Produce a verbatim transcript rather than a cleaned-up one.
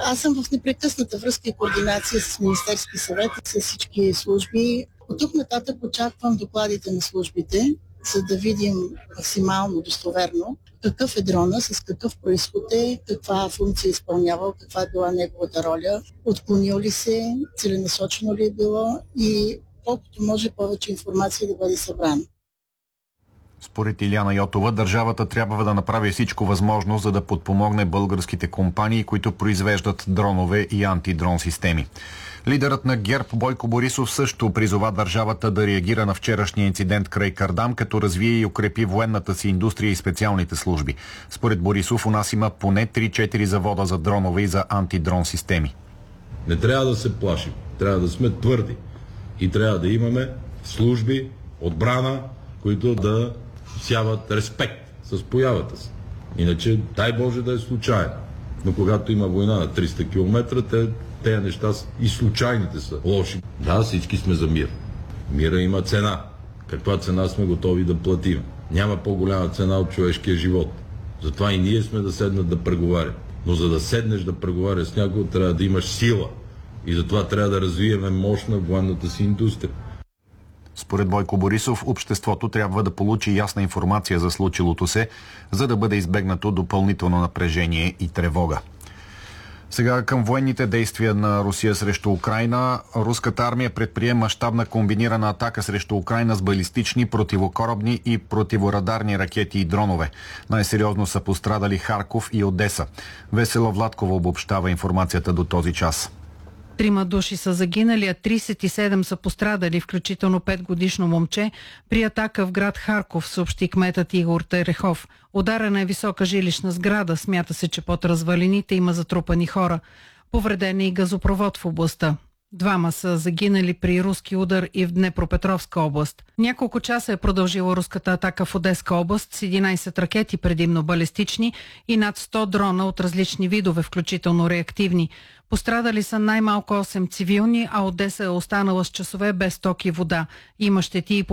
Аз съм в непрекъсната връзка и координация с Министерски съвет и с всички служби. От тук нататък очаквам докладите на службите, за да видим максимално достоверно какъв е дрона, с какъв происход е, каква функция е изпълнявал, каква е била неговата роля, отклонил ли се, целенасочено ли е било и колкото може повече информация да бъде събрана. Според Илияна Йотова, държавата трябва да направи всичко възможно, за да подпомогне българските компании, които произвеждат дронове и антидрон системи. Лидерът на ГЕРБ Бойко Борисов също призова държавата да реагира на вчерашния инцидент край Кардам, като развие и укрепи военната си индустрия и специалните служби. Според Борисов, у нас има поне три-четири завода за дронове и за антидрон системи. Не трябва да се плашим, трябва да сме твърди и трябва да имаме служби, отбрана, които да всяват респект с появата си. Иначе, дай Боже да е случайно. Но когато има война на триста километра, те, тези неща и случайните са лоши. Да, всички сме за мир. Мира има цена. Каква цена сме готови да платим? Няма по-голяма цена от човешкия живот. Затова и ние сме да седнат да преговаряме. Но за да седнеш да преговаряш с някого, трябва да имаш сила. И затова трябва да развиеме мощ на военната си индустрия. Според Бойко Борисов, обществото трябва да получи ясна информация за случилото се, за да бъде избегнато допълнително напрежение и тревога. Сега към военните действия на Русия срещу Украйна. Руската армия предприе мащабна комбинирана атака срещу Украйна с балистични, противокорабни и противорадарни ракети и дронове. Най-сериозно са пострадали Харков и Одеса. Весела Владкова обобщава информацията до този час. Трима души са загинали, а тридесет и седем са пострадали, включително петгодишно момче, при атака в град Харков, съобщи кметът Игор Терехов. Ударена е висока жилищна сграда, смята се, че под развалините има затрупани хора. Повреден е и газопровод в областта. Двама са загинали при руски удар и в Днепропетровска област. Няколко часа е продължила руската атака в Одеска област с единайсет ракети, предимно балистични, и над сто дрона от различни видове, включително реактивни. Пострадали са най-малко осем цивилни, а Одеса е останала с часове без ток и вода. Има щети и по